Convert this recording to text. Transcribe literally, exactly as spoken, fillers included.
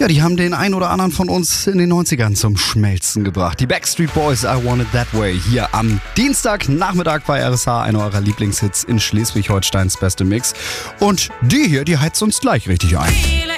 Ja, die haben den einen oder anderen von uns in den neunzigern zum Schmelzen gebracht. Die Backstreet Boys, I Want It That Way, hier am Dienstagnachmittag bei R S H, einer eurer Lieblingshits in Schleswig-Holsteins beste Mix. Und die hier, die heizt uns gleich richtig ein.